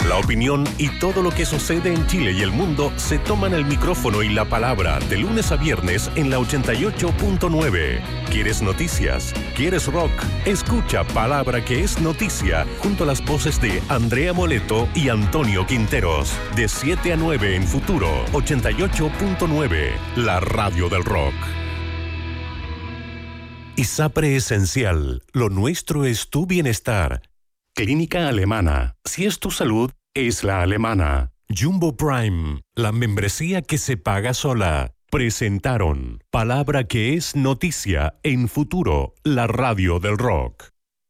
La opinión y todo lo que sucede en Chile y el mundo se toman el micrófono y la palabra de lunes a viernes en la 88.9. ¿Quieres noticias? ¿Quieres rock? Escucha Palabra que es noticia junto a las voces de Andrea Moleto y Antonio Quinteros. De 7 a 9 en Futuro 88.9, la radio del rock. ISAPRE Esencial, lo nuestro es tu bienestar. Clínica Alemana, si es tu salud, es la alemana. Jumbo Prime, la membresía que se paga sola. Presentaron Palabra que es noticia en Futuro, la radio del rock.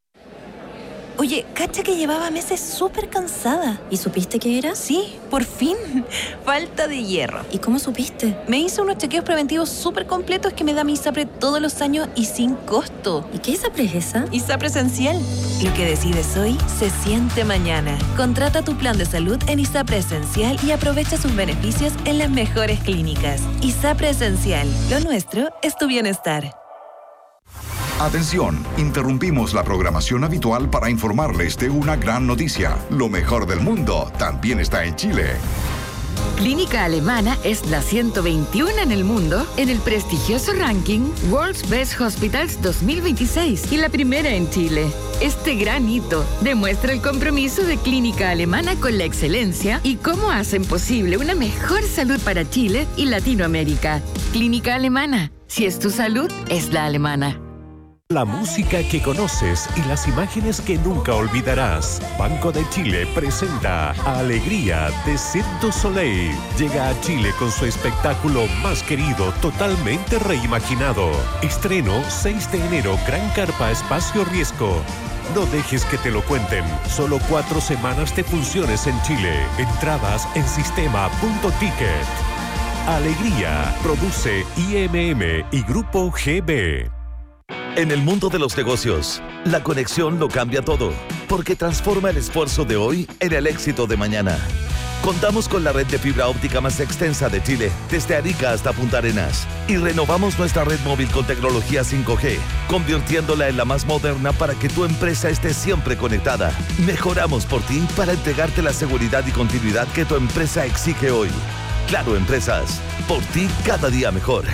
Oye, cacha que llevaba meses súper cansada. ¿Y supiste qué era? Sí, por fin. Falta de hierro. ¿Y cómo supiste? Me hice unos chequeos preventivos súper completos que me da mi ISAPRE todos los años y sin costo. ¿Y qué ISAPRE es esa? ISAPRE Esencial. Lo que decides hoy se siente mañana. Contrata tu plan de salud en ISAPRE Esencial y aprovecha sus beneficios en las mejores clínicas. ISAPRE Esencial. Lo nuestro es tu bienestar. Atención, interrumpimos la programación habitual para informarles de una gran noticia. Lo mejor del mundo también está en Chile. Clínica Alemana es la 121 en el mundo en el prestigioso ranking World's Best Hospitals 2026 y la primera en Chile. Este gran hito demuestra el compromiso de Clínica Alemana con la excelencia y cómo hacen posible una mejor salud para Chile y Latinoamérica. Clínica Alemana, si es tu salud, es la alemana. La música que conoces y las imágenes que nunca olvidarás. Banco de Chile presenta Alegría de Cirque du Soleil. Llega a Chile con su espectáculo más querido, totalmente reimaginado. Estreno 6 de enero, Gran Carpa Espacio Riesgo. No dejes que te lo cuenten. Solo 4 semanas de funciones en Chile. Entradas en sistema.ticket. Alegría. Produce IMM y Grupo GB. En el mundo de los negocios, la conexión lo cambia todo, porque transforma el esfuerzo de hoy en el éxito de mañana. Contamos con la red de fibra óptica más extensa de Chile, desde Arica hasta Punta Arenas, y renovamos nuestra red móvil con tecnología 5G, convirtiéndola en la más moderna para que tu empresa esté siempre conectada. Mejoramos por ti para entregarte la seguridad y continuidad que tu empresa exige hoy. Claro Empresas, por ti cada día mejor.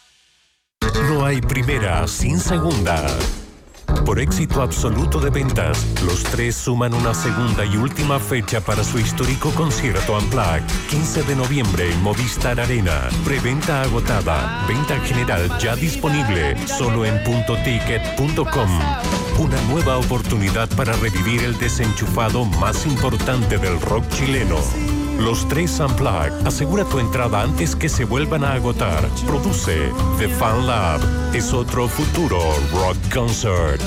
No hay primera sin segunda. Por éxito absoluto de ventas, los tres suman una segunda y última fecha para su histórico concierto Unplugged. 15 de noviembre en Movistar Arena. Preventa agotada. Venta general ya disponible. Solo en puntoticket.com. Una nueva oportunidad para revivir el desenchufado más importante del rock chileno. Los tres Unplugged. Asegura tu entrada antes que se vuelvan a agotar. Produce The Fan Lab. Es otro futuro rock concert.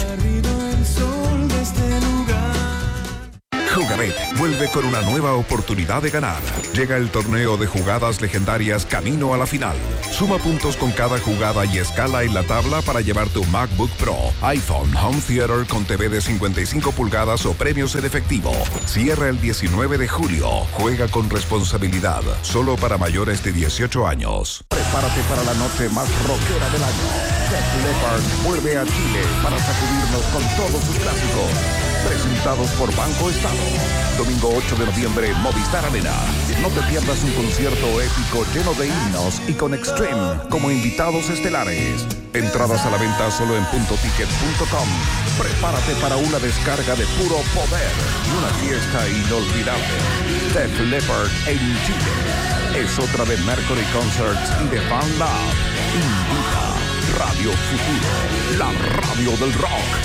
Jugabet vuelve con una nueva oportunidad de ganar. Llega el torneo de jugadas legendarias Camino a la Final. Suma puntos con cada jugada y escala en la tabla para llevar tu MacBook Pro, iPhone, Home Theater con TV de 55 pulgadas o premios en efectivo. Cierra el 19 de julio. Juega con responsabilidad. Solo para mayores de 18 años. Prepárate para la noche más rockera del año. Def Leppard vuelve a Chile para sacudirnos con todos sus clásicos. Presentados por Banco Estado. Domingo 8 de noviembre en Movistar Arena. No te pierdas un concierto épico lleno de himnos y con Extreme como invitados estelares. Entradas a la venta solo en puntoticket.com. Prepárate para una descarga de puro poder y una fiesta inolvidable. Def Leppard en Chile. Es otra de Mercury Concerts y de Fan Lab. Invita Radio Futuro, la radio del rock.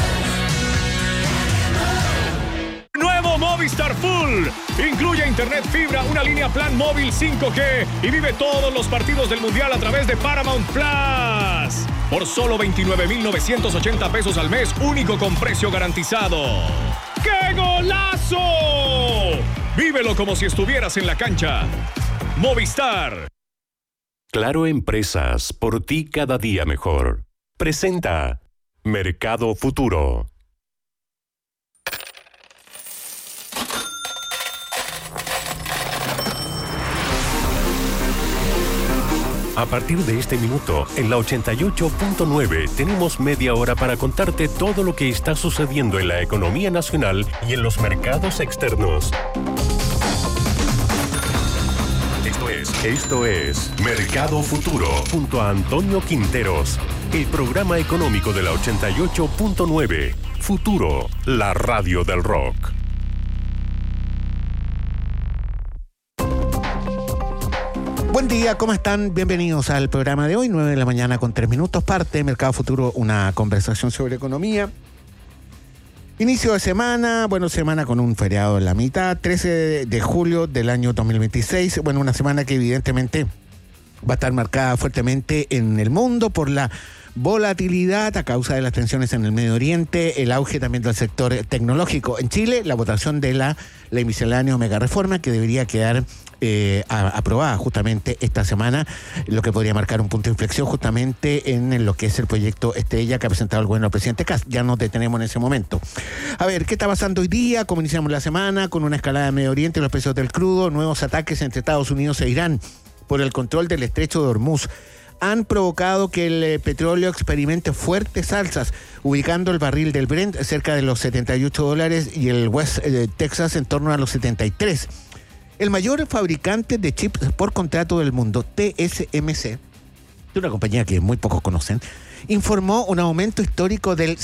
Nuevo Movistar Full. Incluye internet fibra, una línea plan móvil 5G y vive todos los partidos del Mundial a través de Paramount Plus. Por solo 29,980 pesos al mes, único con precio garantizado. ¡Qué golazo! Vívelo como si estuvieras en la cancha. Movistar. Claro Empresas, por ti cada día mejor. Presenta Mercado Futuro. A partir de este minuto, en la 88.9 tenemos media hora para contarte todo lo que está sucediendo en la economía nacional y en los mercados externos. Esto es Mercado Futuro, junto a Antonio Quinteros, el programa económico de la 88.9. Futuro, la radio del rock. Buen día, ¿cómo están? Bienvenidos al programa de hoy, 9 de la mañana con 3 minutos. Parte Mercado Futuro, una conversación sobre economía. Inicio de semana, semana con un feriado en la mitad, 13 de julio del año 2026. Una semana que evidentemente va a estar marcada fuertemente en el mundo por la volatilidad a causa de las tensiones en el Medio Oriente, el auge también del sector tecnológico. En Chile, la votación de la ley miscelánea o mega reforma que debería quedar aprobada justamente esta semana, lo que podría marcar un punto de inflexión justamente en lo que es el proyecto estrella que ha presentado el gobierno del presidente Kast. Ya nos detenemos en ese momento. A ver, ¿qué está pasando hoy día? ¿Cómo iniciamos la semana? Con una escalada en Medio Oriente, los precios del crudo, nuevos ataques entre Estados Unidos e Irán por el control del estrecho de Hormuz han provocado que el petróleo experimente fuertes alzas, ubicando el barril del Brent cerca de los $78 y el West Texas en torno a los 73. El mayor fabricante de chips por contrato del mundo, TSMC, una compañía que muy pocos conocen, informó un aumento histórico del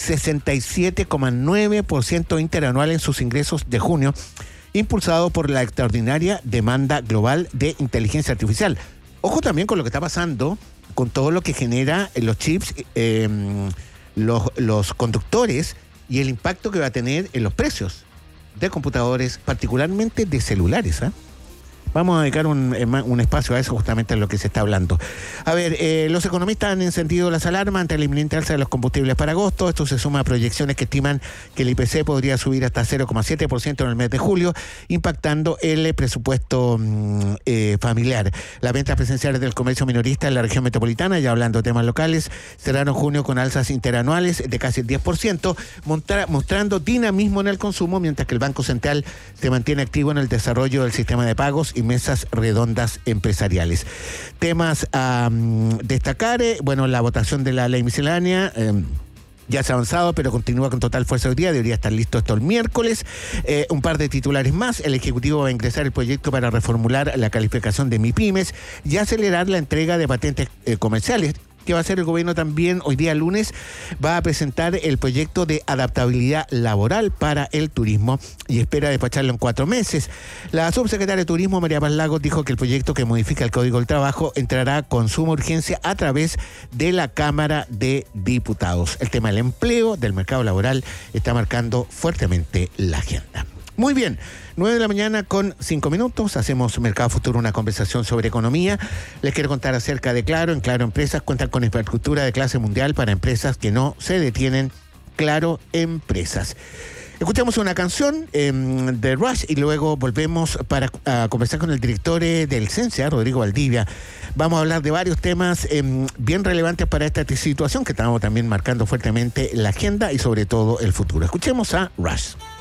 67,9% interanual en sus ingresos de junio, impulsado por la extraordinaria demanda global de inteligencia artificial. Ojo también con lo que está pasando con todo lo que genera los chips, los conductores y el impacto que va a tener en los precios de computadores, particularmente de celulares, ¿eh? Vamos a dedicar un espacio a eso, justamente en lo que se está hablando. A ver, los economistas han encendido las alarmas ante la inminente alza de los combustibles para agosto. Esto se suma a proyecciones que estiman que el IPC podría subir hasta 0,7% en el mes de julio, impactando el presupuesto familiar. Las ventas presenciales del comercio minorista en la región metropolitana, ya hablando de temas locales, cerraron junio con alzas interanuales de casi el 10%, mostrando dinamismo en el consumo, mientras que el Banco Central se mantiene activo en el desarrollo del sistema de pagos y mesas redondas empresariales. Temas a destacar, la votación de la ley miscelánea, ya se ha avanzado, pero continúa con total fuerza hoy día. Debería estar listo esto el miércoles. Un par de titulares más. El Ejecutivo va a ingresar el proyecto para reformular la calificación de MIPYMES y acelerar la entrega de patentes comerciales. Que va a hacer el gobierno también hoy día lunes, va a presentar el proyecto de adaptabilidad laboral para el turismo y espera despacharlo en 4 meses. La subsecretaria de Turismo, María Paz Lagos, dijo que el proyecto que modifica el Código del Trabajo entrará con suma urgencia a través de la Cámara de Diputados. El tema del empleo, del mercado laboral, está marcando fuertemente la agenda. Muy bien, 9 de la mañana con 5 minutos, hacemos Mercado Futuro, una conversación sobre economía. Les quiero contar acerca de Claro. En Claro Empresas cuentan con infraestructura de clase mundial para empresas que no se detienen. Claro Empresas. Escuchamos una canción de Rush y luego volvemos para conversar con el director del CENSE, Rodrigo Valdivia. Vamos a hablar de varios temas bien relevantes para esta situación que estamos también marcando fuertemente la agenda y sobre todo el futuro. Escuchemos a Rush.